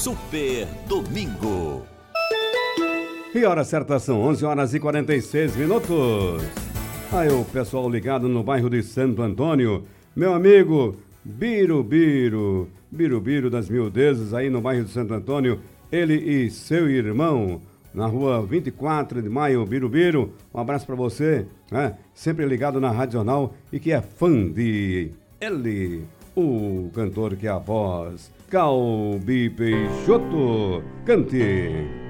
Super Domingo. E hora certa são 11 horas e 46 minutos. Aí o pessoal ligado no bairro de Santo Antônio, meu amigo Birubiru das Miudezas, aí no bairro de Santo Antônio, ele e seu irmão, na rua 24 de maio, Birubiru, um abraço pra você, né? Sempre ligado na Rádio Jornal e que é fã de ele, o cantor que é a voz, Calbi Peixoto. Cante!